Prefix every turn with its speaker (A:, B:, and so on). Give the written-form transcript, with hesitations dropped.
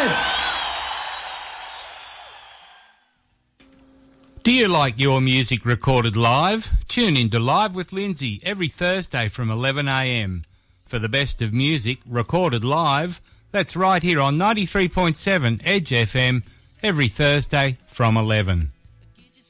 A: Do you like your music recorded live? Tune in to Live with Lindsay every Thursday from 11am. For the best of music recorded live, that's right here on 93.7 Edge FM every Thursday from 11.